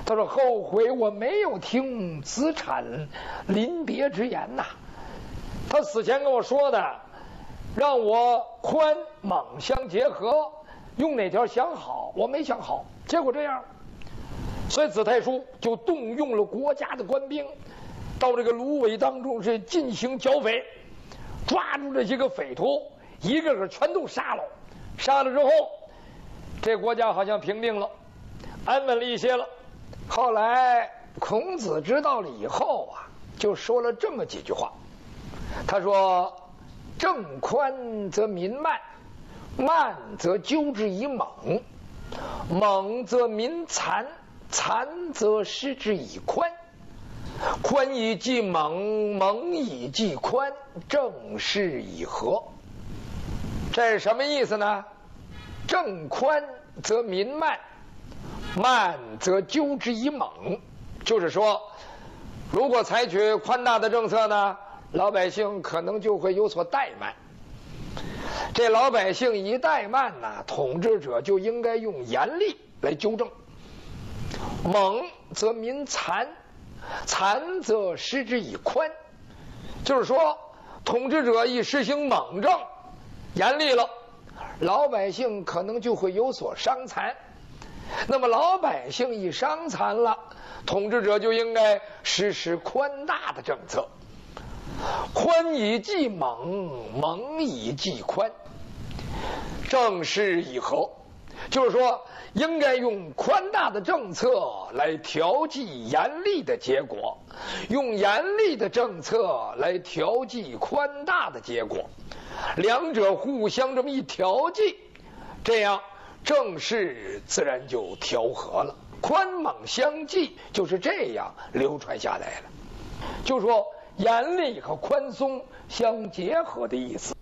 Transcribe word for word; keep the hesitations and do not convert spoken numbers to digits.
他说后悔我没有听子产临别之言呐。他死前跟我说的，让我宽猛相结合，用哪条想好，我没想好，结果这样。所以子太叔就动用了国家的官兵，到这个芦苇当中是进行剿匪，抓住这些个匪徒，一个个全都杀了。杀了之后，这国家好像平定了，安稳了一些了。后来孔子知道了以后啊，就说了这么几句话。他说：“政宽则民慢，慢则纠之以猛，猛则民残，残则失之以宽。宽以济猛，猛以济宽，正是以和。”这是什么意思呢？政宽则民慢，慢则纠之以猛，就是说，如果采取宽大的政策呢，老百姓可能就会有所怠慢。这老百姓一怠慢呢，统治者就应该用严厉来纠正。猛则民残，残则失之以宽，就是说，统治者一实行猛政，严厉了，老百姓可能就会有所伤残。那么老百姓一伤残了，统治者就应该实施宽大的政策。宽以济猛，猛以济宽，正是以和，就是说应该用宽大的政策来调剂严厉的结果，用严厉的政策来调剂宽大的结果，两者互相这么一调剂，这样政事自然就调和了。宽猛相济就是这样流传下来了，就说严厉和宽松相结合的意思。